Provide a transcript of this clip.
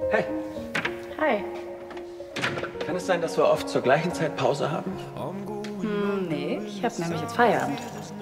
Hey, Hi. kann es sein, dass wir oft zur gleichen Zeit Pause haben? Nee, ich habe nämlich jetzt Feierabend.